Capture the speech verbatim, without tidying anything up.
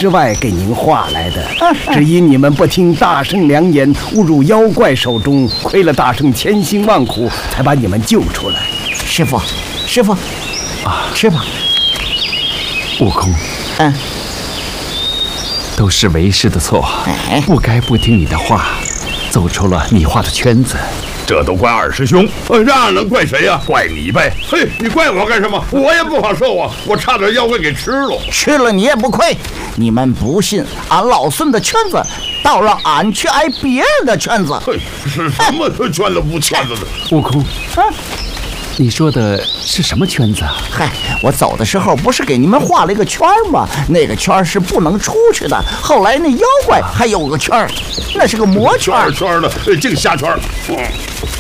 之外给您画来的，只因你们不听大圣良言，误入妖怪手中，亏了大圣千辛万苦才把你们救出来。 师傅，师傅，啊，吃吧。 悟空， 嗯， 都是为师的错， 哎， 不该不听你的话，走出了你画的圈子。 这都怪二师兄，呃，那能怪谁呀、啊？怪你呗！嘿，你怪我干什么？我也不好受啊，我差点妖怪给吃了。 吃了你也不亏。你们不信俺老孙的圈子，倒让俺去挨别人的圈子。 嘿，是什么圈子不圈子的？ 悟空，啊，你说的是什么圈子啊？ 嗨，我走的时候不是给你们画了一个圈吗？那个圈是不能出去的。后来那妖怪还有个圈，那是个魔圈。 圈圈的，净瞎圈。嗯